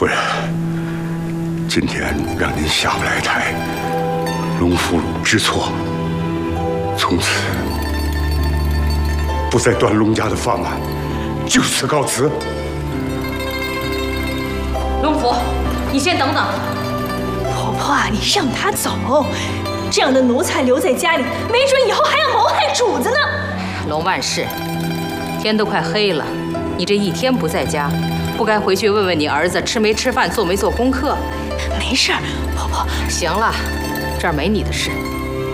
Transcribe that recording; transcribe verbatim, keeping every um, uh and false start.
夫人，今天让您下不来台，龙福禄知错，从此不再端龙家的饭碗，就此告辞。 龙福，你先等等。 婆婆啊，你让他走，这样的奴才留在家里，没准以后还要谋害主子呢。 龙万氏，天都快黑了，你这一天不在家，不该回去问问你儿子吃没吃饭，做没做功课？ 没事儿，婆婆。 行了，这儿没你的事。